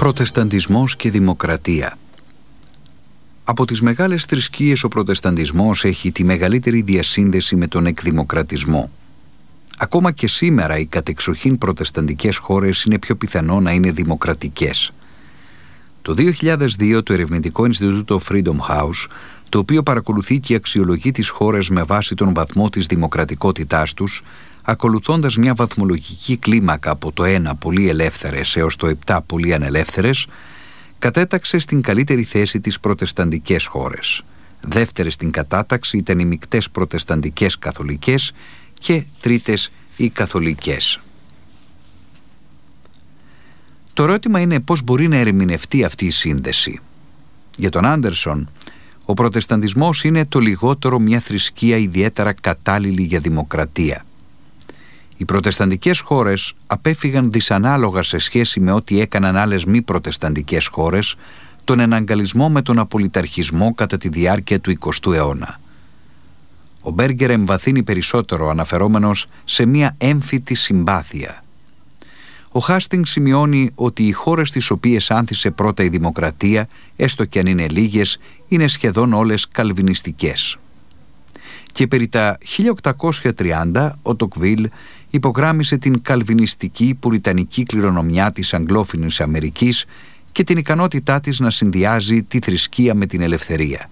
Προτεσταντισμός και δημοκρατία. Από τις μεγάλες θρησκείες ο προτεσταντισμός έχει τη μεγαλύτερη διασύνδεση με τον εκδημοκρατισμό. Ακόμα και σήμερα οι κατεξοχήν προτεσταντικές χώρες είναι πιο πιθανό να είναι δημοκρατικές. Το 2002 το ερευνητικό Ινστιτούτο Freedom House, το οποίο παρακολουθεί και αξιολογεί τις χώρες με βάση τον βαθμό της δημοκρατικότητάς τους, ακολουθώντας μια βαθμολογική κλίμακα από το 1 πολύ ελεύθερες έως το 7 πολύ ανελεύθερες, κατέταξε στην καλύτερη θέση τις προτεσταντικές χώρες. Δεύτερες στην κατάταξη ήταν οι μικτές προτεσταντικές καθολικές και τρίτες οι καθολικές. Το ερώτημα είναι πώς μπορεί να ερμηνευτεί αυτή η σύνδεση. Για τον Άντερσον, ο προτεσταντισμός είναι το λιγότερο μια θρησκεία ιδιαίτερα κατάλληλη για δημοκρατία. Οι προτεσταντικές χώρες απέφυγαν δυσανάλογα σε σχέση με ό,τι έκαναν άλλες μη προτεσταντικές χώρες τον εναγκαλισμό με τον απολυταρχισμό κατά τη διάρκεια του 20ου αιώνα. Ο Μπέργκερ εμβαθύνει περισσότερο αναφερόμενος σε μια έμφυτη συμπάθεια. Ο Χάστινγκ σημειώνει ότι οι χώρες τις οποίες άνθησε πρώτα η δημοκρατία, έστω και αν είναι λίγες, είναι σχεδόν όλες καλβινιστικές. Και περί τα 1830 ο Τοκβίλ υπογράμμισε την καλβινιστική πουριτανική κληρονομιά της αγγλόφωνης Αμερικής και την ικανότητά της να συνδυάζει τη θρησκεία με την ελευθερία.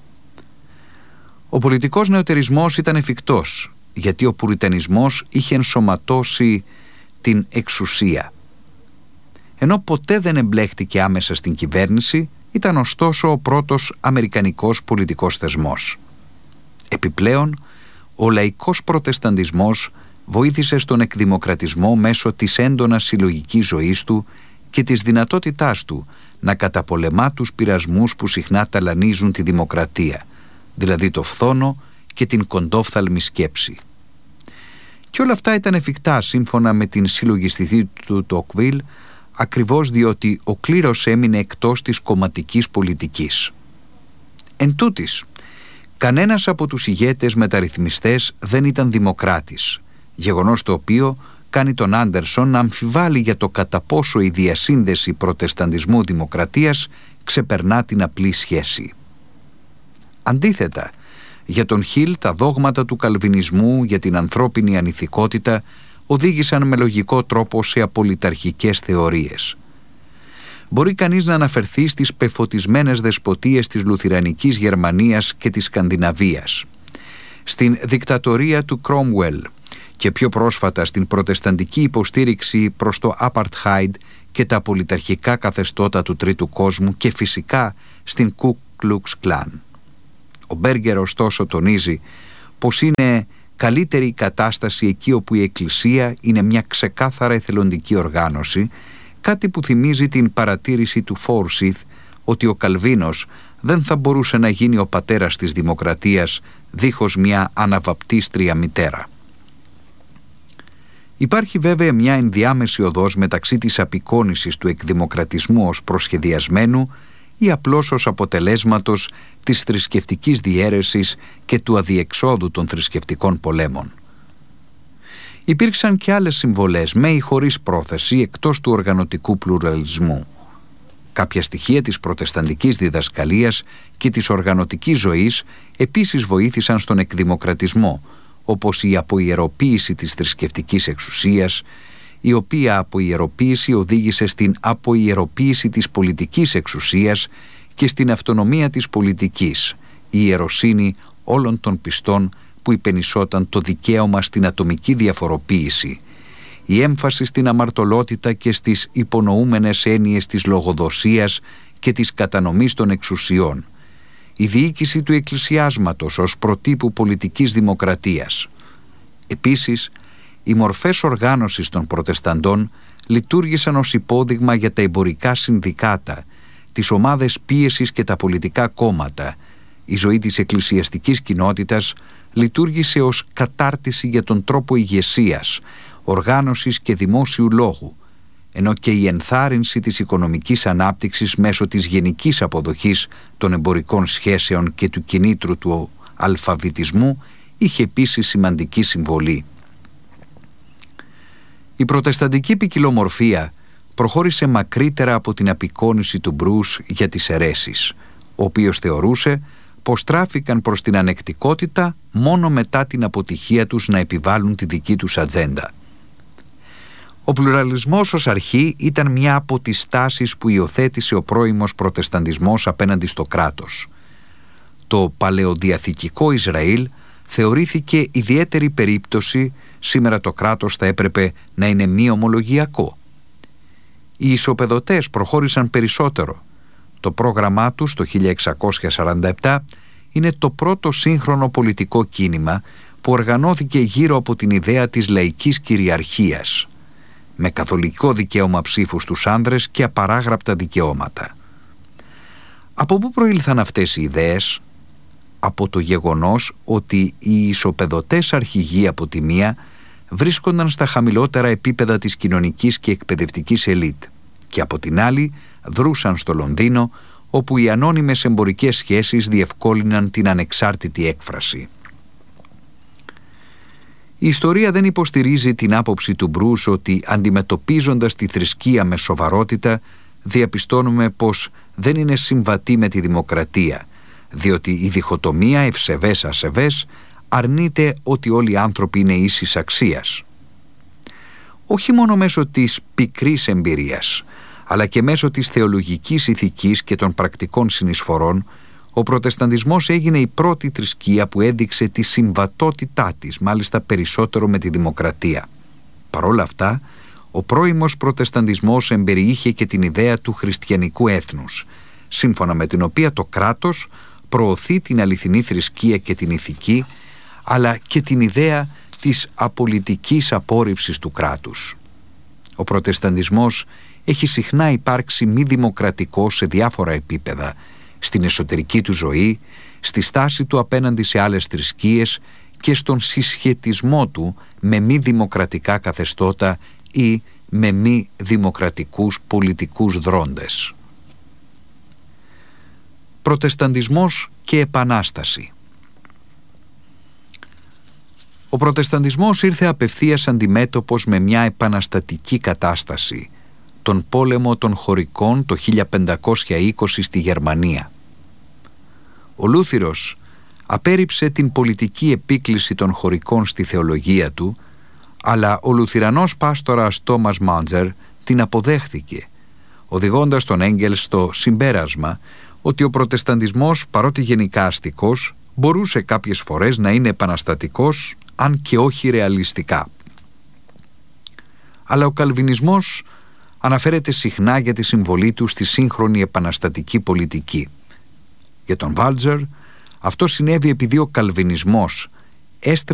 Ο πολιτικός νεωτερισμός ήταν εφικτός, γιατί ο πουριτανισμός είχε ενσωματώσει την εξουσία. Ενώ ποτέ δεν εμπλέχτηκε άμεσα στην κυβέρνηση, ήταν ωστόσο ο πρώτος αμερικανικός πολιτικός θεσμός. Επιπλέον, ο λαϊκός προτεσταντισμός βοήθησε στον εκδημοκρατισμό μέσω της έντονας συλλογικής ζωής του και της δυνατότητάς του να καταπολεμά τους πειρασμούς που συχνά ταλανίζουν τη δημοκρατία, δηλαδή το φθόνο και την κοντόφθαλμη σκέψη. Και όλα αυτά ήταν εφικτά σύμφωνα με την συλλογιστική του Τοκβίλ, ακριβώς διότι ο κλήρος έμεινε εκτός της κομματικής πολιτικής. Εν τούτης, κανένας από τους ηγέτες μεταρρυθμιστές δεν ήταν δημοκράτης, γεγονός το οποίο κάνει τον Άντερσον να αμφιβάλλει για το κατά πόσο η διασύνδεση προτεσταντισμού-δημοκρατίας ξεπερνά την απλή σχέση. Αντίθετα, για τον Χιλ τα δόγματα του καλβινισμού για την ανθρώπινη ανηθικότητα οδήγησαν με λογικό τρόπο σε απολυταρχικές θεωρίες. Μπορεί κανείς να αναφερθεί στις πεφωτισμένες δεσποτείες της Λουθυρανικής Γερμανίας και της Σκανδιναβίας, στην δικτατορία του Κρόμουελ και πιο πρόσφατα στην προτεσταντική υποστήριξη προς το Apartheid και τα απολυταρχικά καθεστώτα του Τρίτου Κόσμου και φυσικά στην Ku Klux Klan. Ο Μπέργκερ ωστόσο τονίζει πως είναι καλύτερη η κατάσταση εκεί όπου η Εκκλησία είναι μια ξεκάθαρα εθελοντική οργάνωση, κάτι που θυμίζει την παρατήρηση του Φόρσιθ ότι ο Καλβίνος δεν θα μπορούσε να γίνει ο πατέρας της δημοκρατίας δίχως μια αναβαπτίστρια μητέρα. Υπάρχει βέβαια μια ενδιάμεση οδός μεταξύ της απεικόνησης του εκδημοκρατισμού ως προσχεδιασμένου ή απλώς ως αποτελέσματος της θρησκευτικής διαίρεσης και του αδιεξόδου των θρησκευτικών πολέμων. Υπήρξαν και άλλες συμβολές με ή χωρίς πρόθεση εκτός του οργανωτικού πλουραλισμού. Κάποια στοιχεία της προτεσταντικής διδασκαλίας και της οργανωτικής ζωής επίσης βοήθησαν στον εκδημοκρατισμό, όπως η αποϊεροποίηση της θρησκευτικής εξουσίας, η οποία αποϊεροποίηση οδήγησε στην αποϊεροποίηση της πολιτικής εξουσίας και στην αυτονομία της πολιτικής, η ιεροσύνη όλων των πιστών που υπενισόταν το δικαίωμα στην ατομική διαφοροποίηση, η έμφαση στην αμαρτωλότητα και στις υπονοούμενες έννοιες της λογοδοσίας και της κατανομής των εξουσιών, η διοίκηση του εκκλησιάσματος ως προτύπου πολιτικής δημοκρατίας. Επίσης, οι μορφές οργάνωσης των προτεσταντών λειτουργήσαν ως υπόδειγμα για τα εμπορικά συνδικάτα, τις ομάδες πίεσης και τα πολιτικά κόμματα. Η ζωή της εκκλησιαστικής κοινότητας λειτουργήσε ως κατάρτιση για τον τρόπο ηγεσίας, οργάνωσης και δημόσιου λόγου, ενώ και η ενθάρρυνση της οικονομικής ανάπτυξης μέσω της γενικής αποδοχής των εμπορικών σχέσεων και του κινήτρου του αλφαβητισμού είχε επίσης σημαντική συμβολή. Η προτεσταντική ποικιλομορφία προχώρησε μακρύτερα από την απεικόνιση του Μπρους για τις αιρέσεις, ο οποίος θεωρούσε πως τράφηκαν προς την ανεκτικότητα μόνο μετά την αποτυχία τους να επιβάλλουν τη δική τους ατζέντα. Ο πλουραλισμός ως αρχή ήταν μια από τις στάσεις που υιοθέτησε ο πρώιμος προτεσταντισμός απέναντι στο κράτος. Το παλαιοδιαθηκικό Ισραήλ θεωρήθηκε ιδιαίτερη περίπτωση, σήμερα το κράτος θα έπρεπε να είναι μη ομολογιακό. Οι ισοπεδωτές προχώρησαν περισσότερο. Το πρόγραμμά τους το 1647 είναι το πρώτο σύγχρονο πολιτικό κίνημα που οργανώθηκε γύρω από την ιδέα της λαϊκής κυριαρχίας, με καθολικό δικαίωμα ψήφου στους άνδρες και απαράγραπτα δικαιώματα. Από πού προήλθαν αυτές οι ιδέες? Από το γεγονός ότι οι ισοπεδωτές αρχηγοί από τη μία βρίσκονταν στα χαμηλότερα επίπεδα της κοινωνικής και εκπαιδευτικής ελίτ και από την άλλη δρούσαν στο Λονδίνο, όπου οι ανώνυμες εμπορικές σχέσεις διευκόλυναν την ανεξάρτητη έκφραση. Η ιστορία δεν υποστηρίζει την άποψη του Μπρους ότι αντιμετωπίζοντας τη θρησκεία με σοβαρότητα διαπιστώνουμε πως δεν είναι συμβατή με τη δημοκρατία, διότι η διχοτομία ευσεβές-ασεβές αρνείται ότι όλοι οι άνθρωποι είναι ίσης αξίας. Όχι μόνο μέσω της πικρής εμπειρίας, αλλά και μέσω της θεολογικής ηθικής και των πρακτικών συνεισφορών, ο προτεσταντισμός έγινε η πρώτη θρησκεία που έδειξε τη συμβατότητά της, μάλιστα περισσότερο με τη δημοκρατία. Παρ' όλα αυτά, ο πρώιμος προτεσταντισμός εμπεριείχε και την ιδέα του χριστιανικού έθνους, σύμφωνα με την οποία το κράτος προωθεί την αληθινή θρησκεία και την ηθική, αλλά και την ιδέα της απολυτικής απόρριψης του κράτους. Ο προτεσταντισμός έχει συχνά υπάρξει μη δημοκρατικό σε διάφορα επίπεδα, στην εσωτερική του ζωή, στη στάση του απέναντι σε άλλες θρησκείες και στον συσχετισμό του με μη δημοκρατικά καθεστώτα ή με μη δημοκρατικούς πολιτικούς δρόντες. Προτεσταντισμός και Επανάσταση. Ο προτεσταντισμός ήρθε απευθείας αντιμέτωπος με μια επαναστατική κατάσταση, τον πόλεμο των χωρικών το 1520 στη Γερμανία. Ο Λούθυρος απέρριψε την πολιτική επίκληση των χωρικών στη θεολογία του, αλλά ο Λουθυρανός πάστορας Τόμας Μάντζερ την αποδέχθηκε, οδηγώντας τον Έγγελ στο συμπέρασμα ότι ο προτεσταντισμός, παρότι γενικά αστικός, μπορούσε κάποιες φορές να είναι επαναστατικός, αν και όχι ρεαλιστικά. Αλλά ο καλβινισμός αναφέρεται συχνά για τη συμβολή του στη σύγχρονη επαναστατική πολιτική. Για τον Βάλτζερ αυτό συνέβη επειδή ο καλβινισμός